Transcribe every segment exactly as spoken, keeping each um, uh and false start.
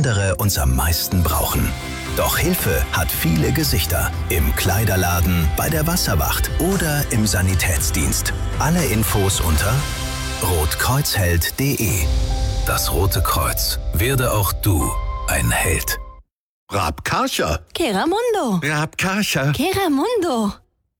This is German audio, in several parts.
andere uns am meisten brauchen. Doch Hilfe hat viele Gesichter. Im Kleiderladen, bei der Wasserwacht oder im Sanitätsdienst. Alle Infos unter rotkreuzheld punkt de. Das Rote Kreuz. Werde auch du ein Held. Raab Karcher. Keramundo. Raab Karcher. Keramundo.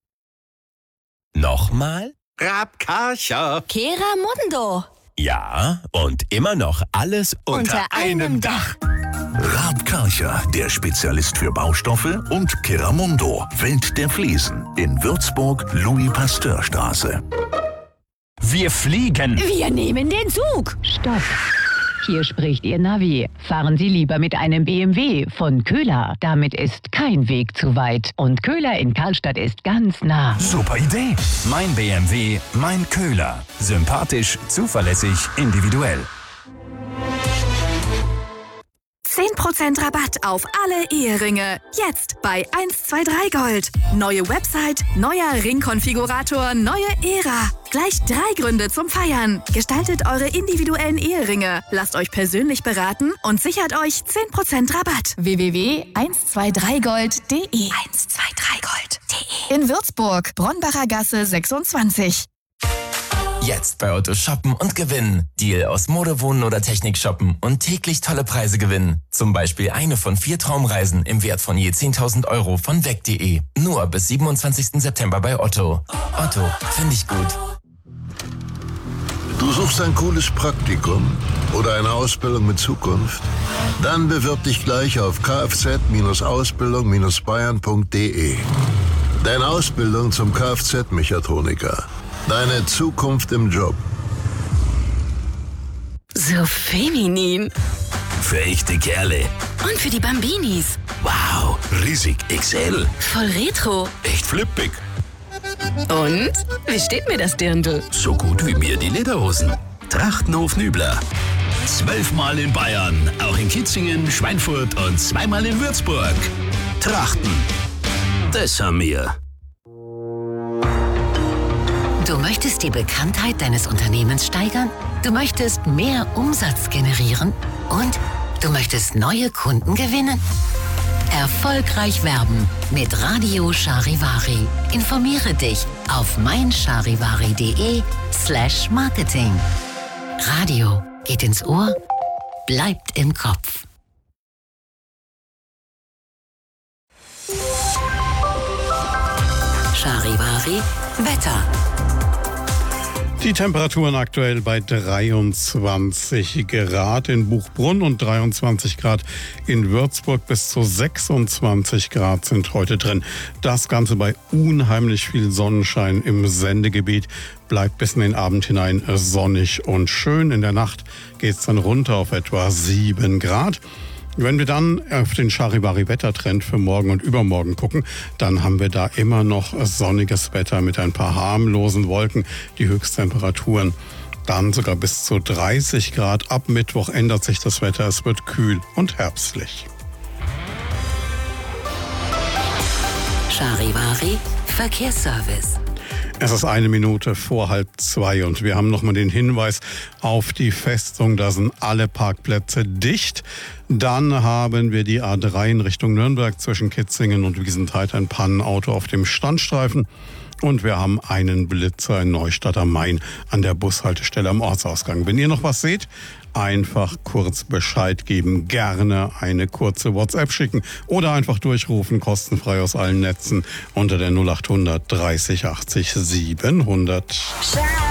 Nochmal? Raab Karcher. Keramundo. Ja, und immer noch alles unter, Unter einem Dach. Raab Karcher, der Spezialist für Baustoffe, und Keramundo, Welt der Fliesen, in Würzburg, Louis-Pasteur-Straße. Wir fliegen. Wir nehmen den Zug. Stopp. Hier spricht Ihr Navi. Fahren Sie lieber mit einem B M W von Köhler. Damit ist kein Weg zu weit. Und Köhler in Karlstadt ist ganz nah. Super Idee. Mein B M W, mein Köhler. Sympathisch, zuverlässig, individuell. zehn Prozent Rabatt auf alle Eheringe. Jetzt bei eins zwei drei Gold. Neue Website, neuer Ringkonfigurator, neue Ära. Gleich drei Gründe zum Feiern. Gestaltet eure individuellen Eheringe. Lasst euch persönlich beraten und sichert euch zehn Prozent Rabatt. w w w punkt eins zwei drei gold punkt de eins zwei drei gold punkt de In Würzburg, Bronbacher Gasse sechsundzwanzig. Jetzt bei Otto shoppen und gewinnen. Deal aus Mode, Wohnen oder Technik shoppen und täglich tolle Preise gewinnen. Zum Beispiel eine von vier Traumreisen im Wert von je zehntausend Euro von weg punkt de. Nur bis siebenundzwanzigsten September bei Otto. Otto, finde ich gut. Du suchst ein cooles Praktikum oder eine Ausbildung mit Zukunft? Dann bewirb dich gleich auf kfz Ausbildung bayern punkt de. Deine Ausbildung zum Kfz-Mechatroniker. Deine Zukunft im Job. So feminin. Für echte Kerle. Und für die Bambinis. Wow, riesig X L. Voll retro. Echt flippig. Und? Wie steht mir das Dirndl? So gut wie mir die Lederhosen. Trachtenhof Nübler. Zwölfmal in Bayern, auch in Kitzingen, Schweinfurt und zweimal in Würzburg. Trachten. Das haben wir. Du möchtest die Bekanntheit deines Unternehmens steigern? Du möchtest mehr Umsatz generieren? Und du möchtest neue Kunden gewinnen? Erfolgreich werben mit Radio Charivari. Informiere dich auf meincharivari.de slash marketing. Radio geht ins Ohr, bleibt im Kopf. Charivari Wetter. Die Temperaturen aktuell bei dreiundzwanzig Grad in Buchbrunn und dreiundzwanzig Grad in Würzburg. Bis zu sechsundzwanzig Grad sind heute drin. Das Ganze bei unheimlich viel Sonnenschein im Sendegebiet. Bleibt bis in den Abend hinein sonnig und schön. In der Nacht geht es dann runter auf etwa sieben Grad. Wenn wir dann auf den Charivari-Wettertrend für morgen und übermorgen gucken, dann haben wir da immer noch sonniges Wetter mit ein paar harmlosen Wolken. Die Höchsttemperaturen dann sogar bis zu dreißig Grad. Ab Mittwoch ändert sich das Wetter, es wird kühl und herbstlich. Charivari Verkehrsservice. Es ist eine Minute vor halb zwei und wir haben nochmal den Hinweis auf die Festung. Da sind alle Parkplätze dicht. Dann haben wir die A drei in Richtung Nürnberg zwischen Kitzingen und Wiesentheit, ein Pannenauto auf dem Standstreifen. Und wir haben einen Blitzer in Neustadt am Main an der Bushaltestelle am Ortsausgang. Wenn ihr noch was seht, einfach kurz Bescheid geben, gerne eine kurze WhatsApp schicken oder einfach durchrufen, kostenfrei aus allen Netzen unter der null acht hundert dreißig achtzig siebenhundert.